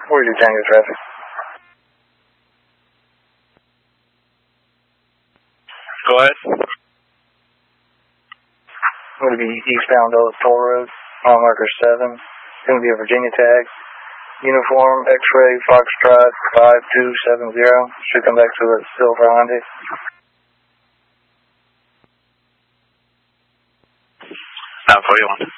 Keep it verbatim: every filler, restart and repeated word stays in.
forty-two Tango traffic. Go ahead. Going to be eastbound Dulles Toll Road, mile marker seven. Going to be a Virginia tag. Uniform X-ray Foxtrot five two seven zero. Should come back to a silver Hyundai. nine forty-one.